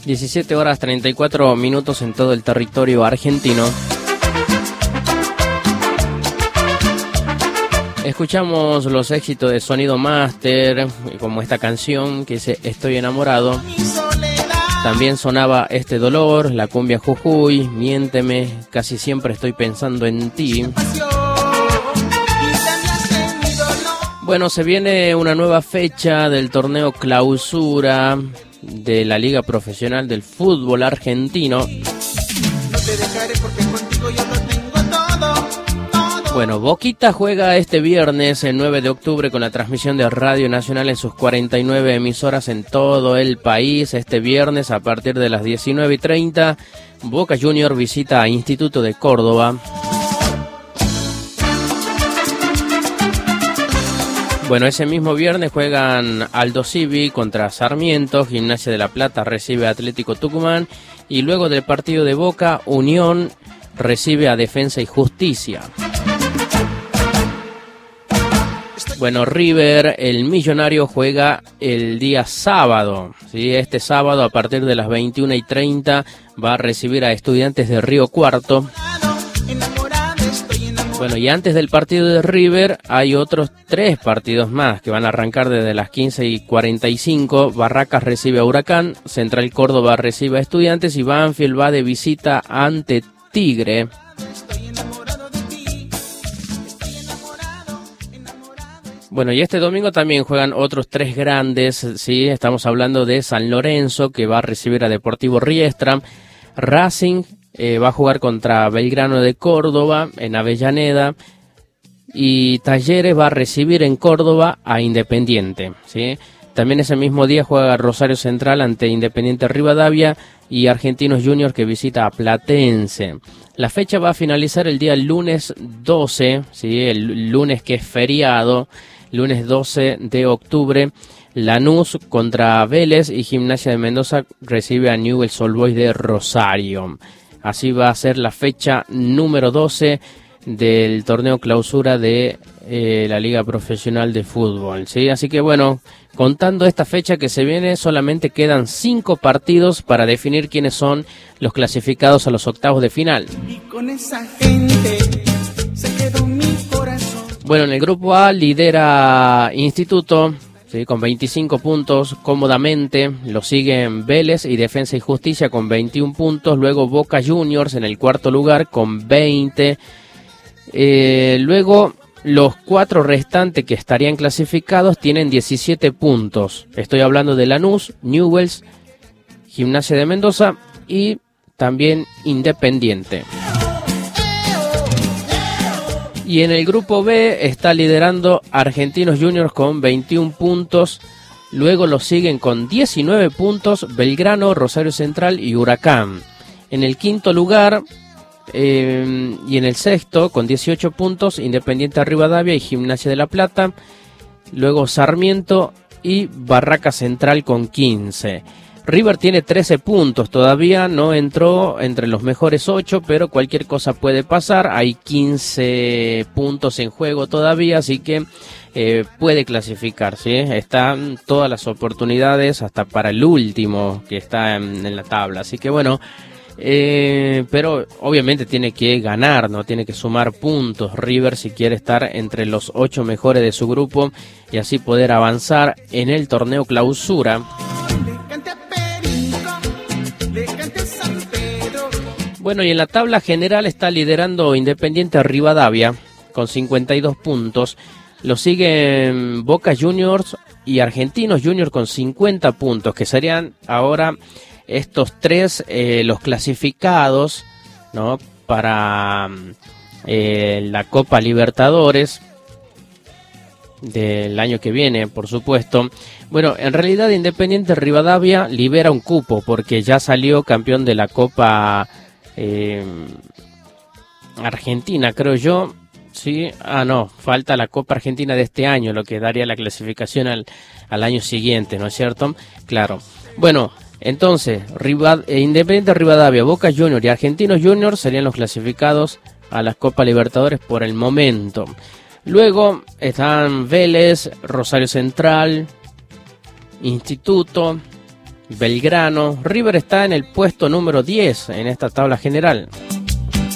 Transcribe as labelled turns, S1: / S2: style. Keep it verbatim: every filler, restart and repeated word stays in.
S1: diecisiete horas treinta y cuatro minutos en todo el territorio argentino. Escuchamos los éxitos de Sonido Master, como esta canción que dice Estoy enamorado. También sonaba Este dolor, la cumbia Jujuy, Miénteme, Casi siempre estoy pensando en ti. Bueno, se viene una nueva fecha del torneo Clausura de la Liga Profesional del Fútbol Argentino. No te dejaré porque contigo yo lo tengo todo, todo. Bueno, Boquita juega este viernes, el nueve de octubre, con la transmisión de Radio Nacional en sus cuarenta y nueve emisoras en todo el país. Este viernes, a partir de las diecinueve y treinta, Boca Junior visita a Instituto de Córdoba. Bueno, ese mismo viernes juegan Aldo Civi contra Sarmiento, Gimnasia de la Plata recibe a Atlético Tucumán y luego del partido de Boca, Unión recibe a Defensa y Justicia. Bueno, River, el millonario, juega el día sábado, ¿sí? Este sábado a partir de las veintiuna y treinta va a recibir a Estudiantes de Río Cuarto. Bueno, y antes del partido de River hay otros tres partidos más que van a arrancar desde las quince y cuarenta y cinco. Barracas recibe a Huracán, Central Córdoba recibe a Estudiantes y Banfield va de visita ante Tigre. Bueno, y este domingo también juegan otros tres grandes, ¿sí? Estamos hablando de San Lorenzo, que va a recibir a Deportivo Riestra, Racing Eh, va a jugar contra Belgrano de Córdoba en Avellaneda y Talleres va a recibir en Córdoba a Independiente, ¿sí? También ese mismo día juega Rosario Central ante Independiente Rivadavia y Argentinos Juniors que visita a Platense. La fecha va a finalizar el día lunes doce, ¿sí? El lunes que es feriado, lunes doce de octubre. Lanús contra Vélez y Gimnasia de Mendoza recibe a Newell's Old Boys de Rosario. Así va a ser la fecha número doce del torneo Clausura de eh, la Liga Profesional de Fútbol, ¿sí? Así que bueno, contando esta fecha que se viene, solamente quedan cinco partidos para definir quiénes son los clasificados a los octavos de final. Y con esa gente se quedó mi corazón. Bueno, en el grupo A lidera Instituto, ¿sí? Con veinticinco puntos cómodamente, lo siguen Vélez y Defensa y Justicia con veintiún puntos, luego Boca Juniors en el cuarto lugar con veinte, eh, luego los cuatro restantes que estarían clasificados tienen diecisiete puntos, estoy hablando de Lanús, Newell's, Gimnasia de Mendoza y también Independiente. Y en el grupo B está liderando Argentinos Juniors con veintiún puntos. Luego lo siguen con diecinueve puntos Belgrano, Rosario Central y Huracán. En el quinto lugar eh, y en el sexto con dieciocho puntos Independiente Rivadavia y Gimnasia de la Plata. Luego Sarmiento y Barraca Central con quince. River tiene trece puntos, todavía no entró entre los mejores ocho, pero cualquier cosa puede pasar, hay quince puntos en juego todavía, así que eh, puede clasificar, ¿sí? Están todas las oportunidades hasta para el último que está en, en la tabla, así que bueno, eh, pero obviamente tiene que ganar, no tiene que sumar puntos River si quiere estar entre los ocho mejores de su grupo y así poder avanzar en el torneo Clausura. Bueno, y en la tabla general está liderando Independiente Rivadavia con cincuenta y dos puntos. Lo siguen Boca Juniors y Argentinos Juniors con cincuenta puntos, que serían ahora estos tres eh, los clasificados, ¿no? Para eh, la Copa Libertadores del año que viene, por supuesto. Bueno, en realidad Independiente Rivadavia libera un cupo porque ya salió campeón de la Copa eh, Argentina, creo yo. Sí, ah no, falta la Copa Argentina de este año, lo que daría la clasificación al, al año siguiente, ¿no es cierto? Claro. Bueno, entonces, Rivad, eh, Independiente Rivadavia, Boca Juniors y Argentinos Juniors serían los clasificados a la Copa Libertadores por el momento. Luego están Vélez, Rosario Central, Instituto, Belgrano. River está en el puesto número diez en esta tabla general.